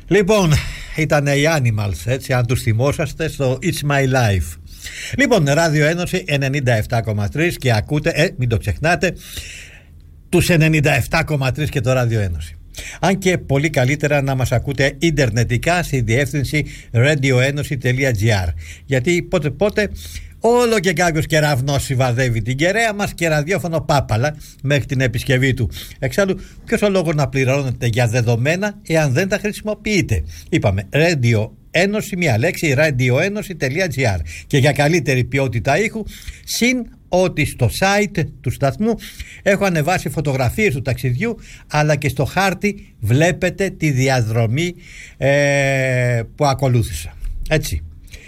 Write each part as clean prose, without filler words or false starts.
Λοιπόν, ήταν οι Animals, έτσι, αν τους θυμόσαστε, στο It's My Life. Λοιπόν, Ράδιο Ένωση 97,3 και ακούτε, μην το ξεχνάτε, τους 97,3 και το Ράδιο Ένωση. Αν και πολύ καλύτερα να μας ακούτε ιντερνετικά στη διεύθυνση radioeноsi.gr, γιατί πότε όλο και κάποιος κεραυνός συμβαδεύει την κεραία μας και ραδιόφωνο πάπαλα μέχρι την επισκευή του. Εξάλλου, ποιος ο λόγος να πληρώνετε για δεδομένα εάν δεν τα χρησιμοποιείτε? Είπαμε, Radio Ένωση, μία λέξη, radioeноsi.gr, και για καλύτερη ποιότητα ήχου, συν ότι στο site του σταθμού έχω ανεβάσει φωτογραφίες του ταξιδιού, αλλά και στο χάρτη βλέπετε τη διαδρομή που ακολούθησα. Έτσι.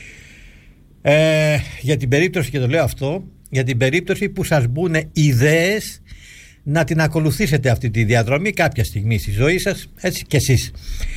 Για την περίπτωση, και το λέω αυτό, για την περίπτωση που σας μπουν ιδέες να την ακολουθήσετε αυτή τη διαδρομή κάποια στιγμή στη ζωή σας, έτσι και εσείς.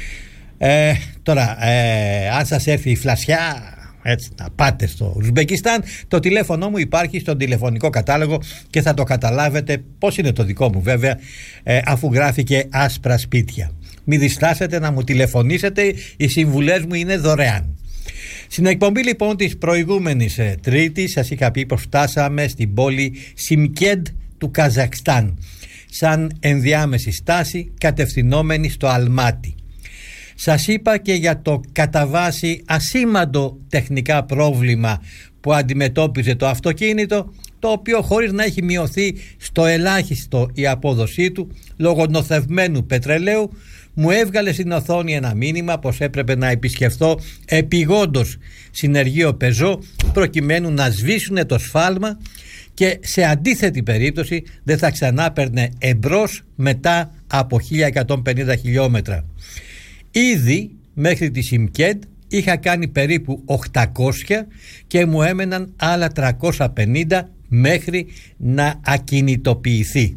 Τώρα, αν σας έρθει η φλασιά, έτσι, να πάτε στο Ουσμπεκιστάν, το τηλέφωνο μου υπάρχει στον τηλεφωνικό κατάλογο και θα το καταλάβετε πώς είναι το δικό μου, βέβαια, αφού γράφει άσπρα σπίτια. Μην διστάσετε να μου τηλεφωνήσετε, οι συμβουλές μου είναι δωρεάν. Στην εκπομπή λοιπόν της προηγούμενης Τρίτης σας είχα πει πως φτάσαμε στην πόλη Σιμκέντ του Καζακστάν, σαν ενδιάμεση στάση κατευθυνόμενη στο Αλμάτι. Σας είπα και για το κατά βάση ασήμαντο τεχνικά πρόβλημα που αντιμετώπιζε το αυτοκίνητο, το οποίο, χωρίς να έχει μειωθεί στο ελάχιστο η απόδοσή του λόγω νοθευμένου πετρελαίου, μου έβγαλε στην οθόνη ένα μήνυμα πως έπρεπε να επισκεφθώ επειγόντως συνεργείο Πεζό προκειμένου να σβήσουν το σφάλμα και σε αντίθετη περίπτωση δεν θα ξανά παίρνε εμπρός μετά από 1150 χιλιόμετρα. Ήδη μέχρι τη Σιμκέντ είχα κάνει περίπου 800 και μου έμεναν άλλα 350 μέχρι να ακινητοποιηθεί.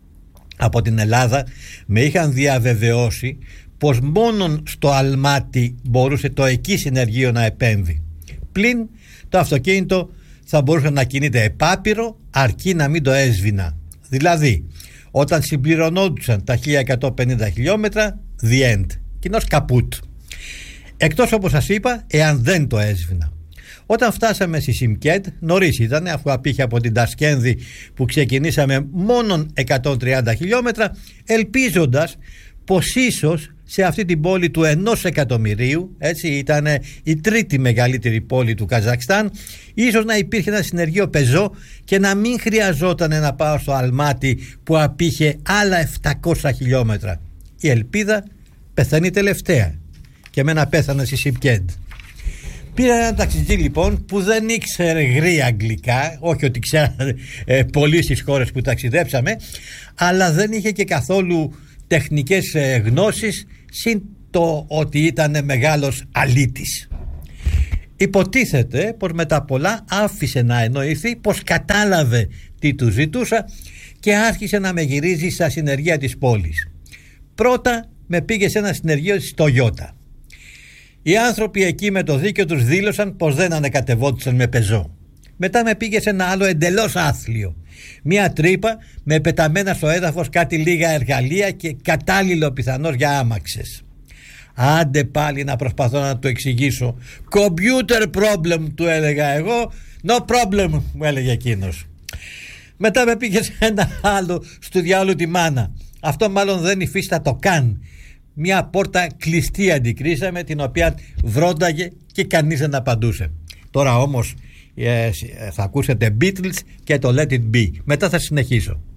Από την Ελλάδα με είχαν διαβεβαιώσει πως μόνον στο Αλμάτι μπορούσε το εκεί συνεργείο να επέμβει. Πλην το αυτοκίνητο θα μπορούσε να κινείται επάπειρο αρκεί να μην το έσβηνα. Δηλαδή, όταν συμπληρωνόντουσαν τα 1150 χιλιόμετρα, the end. Κοινώς καπούτ. Εκτός, όπως σας είπα, εάν δεν το έσβηνα. Όταν φτάσαμε στη Σιμκέντ, νωρίς ήταν, αφού απήχε από την Τασκένδη που ξεκινήσαμε μόνον 130 χιλιόμετρα, ελπίζοντας πως ίσως σε αυτή την πόλη του 1 εκατομμυρίου, έτσι ήταν η τρίτη μεγαλύτερη πόλη του Καζακστάν, ίσως να υπήρχε ένα συνεργείο Πεζό και να μην χρειαζόταν να πάω στο Αλμάτι που απήχε άλλα 700 χιλιόμετρα. Η ελπίδα πεθαίνει τελευταία και εμένα πέθανα στη Σιμκέντ. Πήρα ένα ταξιτζή λοιπόν που δεν ήξερε γρήγορα αγγλικά, όχι ότι ξέρανε πολλοί στις χώρες που ταξιδέψαμε, αλλά δεν είχε και καθόλου τεχνικές γνώσεις, συν το ότι ήταν μεγάλος αλήτης. Υποτίθεται πως μετά πολλά άφησε να εννοηθεί πως κατάλαβε τι του ζητούσα και άρχισε να με γυρίζει στα συνεργεία της πόλης. Πρώτα με πήγε σε ένα συνεργείο της Toyota. Οι άνθρωποι εκεί με το δίκιο τους δήλωσαν πως δεν ανακατευόντουσαν με πεζό. Μετά με πήγε σε ένα άλλο εντελώς άθλιο. Μια τρύπα με πεταμένα στο έδαφος κάτι λίγα εργαλεία και κατάλληλο πιθανώς για άμαξες. Άντε πάλι να προσπαθώ να το εξηγήσω. Computer problem, του έλεγα εγώ. No problem, μου έλεγε εκείνος. Μετά με πήγε σε ένα άλλο, στο διάολο τη μάνα. Αυτό μάλλον δεν υφίστατο καν. Μια πόρτα κλειστή αντικρίσαμε, την οποία βρόνταγε και κανείς δεν απαντούσε. Τώρα όμως θα ακούσετε Beatles και το Let It Be. Μετά θα συνεχίσω.